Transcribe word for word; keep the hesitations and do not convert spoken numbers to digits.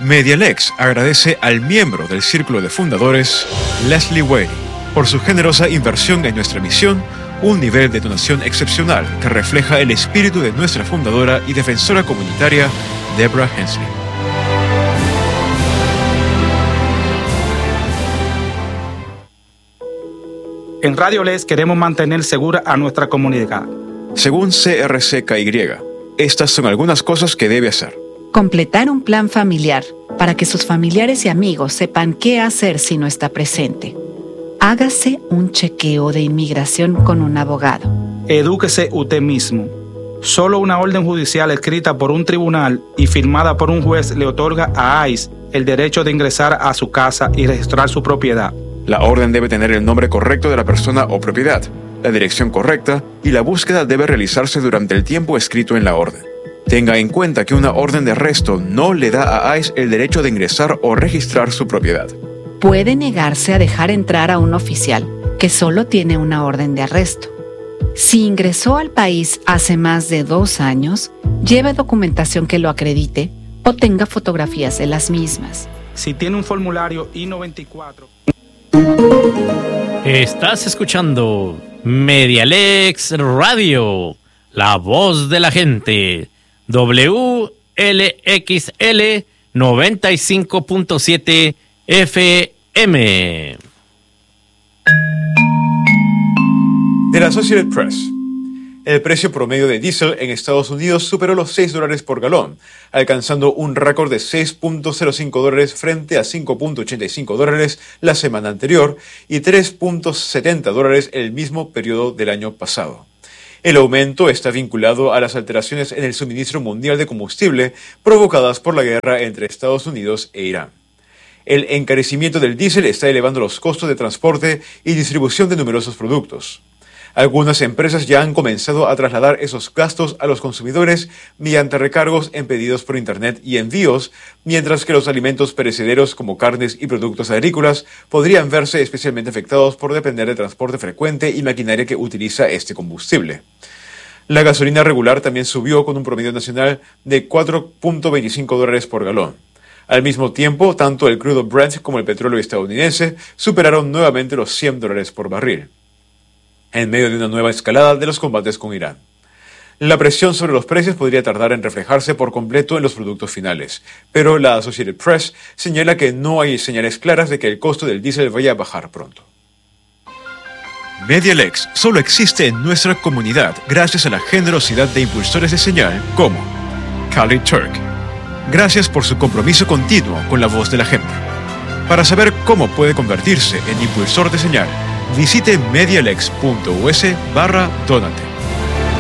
Medialex agradece al miembro del Círculo de Fundadores, Leslie Whaley, por su generosa inversión en nuestra misión, un nivel de donación excepcional que refleja el espíritu de nuestra fundadora y defensora comunitaria, Deborah Hensley. En Radio Les queremos mantener segura a nuestra comunidad. Según C R C K Y, estas son algunas cosas que debe hacer. Completar un plan familiar para que sus familiares y amigos sepan qué hacer si no está presente. Hágase un chequeo de inmigración con un abogado. Edúquese usted mismo. Solo una orden judicial escrita por un tribunal y firmada por un juez le otorga a I C E el derecho de ingresar a su casa y registrar su propiedad. La orden debe tener el nombre correcto de la persona o propiedad, la dirección correcta y la búsqueda debe realizarse durante el tiempo escrito en la orden. Tenga en cuenta que una orden de arresto no le da a I C E el derecho de ingresar o registrar su propiedad. Puede negarse a dejar entrar a un oficial que solo tiene una orden de arresto. Si ingresó al país hace más de dos años, lleve documentación que lo acredite o tenga fotografías de las mismas. Si tiene un formulario I noventa y cuatro... Estás escuchando Medialex Radio, la voz de la gente. W L X L noventa y cinco punto siete F M. De la Associated Press. El precio promedio de diésel en Estados Unidos superó los seis dólares por galón, alcanzando un récord de seis punto cero cinco dólares frente a cinco punto ochenta y cinco dólares la semana anterior y tres punto setenta dólares el mismo periodo del año pasado. El aumento está vinculado a las alteraciones en el suministro mundial de combustible provocadas por la guerra entre Estados Unidos e Irán. El encarecimiento del diésel está elevando los costos de transporte y distribución de numerosos productos. Algunas empresas ya han comenzado a trasladar esos gastos a los consumidores mediante recargos en pedidos por Internet y envíos, mientras que los alimentos perecederos como carnes y productos agrícolas podrían verse especialmente afectados por depender de transporte frecuente y maquinaria que utiliza este combustible. La gasolina regular también subió con un promedio nacional de cuatro punto veinticinco dólares por galón. Al mismo tiempo, tanto el crudo Brent como el petróleo estadounidense superaron nuevamente los cien dólares por barril, en medio de una nueva escalada de los combates con Irán. La presión sobre los precios podría tardar en reflejarse por completo en los productos finales, pero la Associated Press señala que no hay señales claras de que el costo del diésel vaya a bajar pronto. Medialex solo existe en nuestra comunidad gracias a la generosidad de impulsores de señal como Khalid Turk. Gracias por su compromiso continuo con la voz de la gente. Para saber cómo puede convertirse en impulsor de señal, visite medialex punto us barra donate.